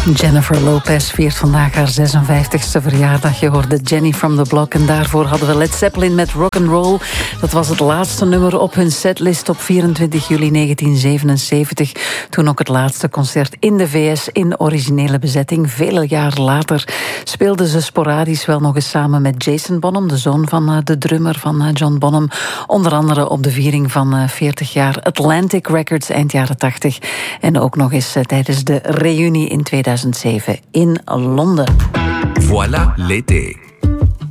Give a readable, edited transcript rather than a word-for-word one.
Jennifer Lopez viert vandaag haar 56e verjaardag. Je hoorde Jenny from the Block en daarvoor hadden we Led Zeppelin met Rock'n'Roll. Dat was het laatste nummer op hun setlist op 24 juli 1977. Toen ook het laatste concert in de VS in originele bezetting. Vele jaren later speelden ze sporadisch wel nog eens samen met Jason Bonham, de zoon van de drummer van John Bonham. Onder andere op de viering van 40 jaar Atlantic Records eind jaren 80. En ook nog eens tijdens de reunie in 2007 in Londen. Voilà l'été.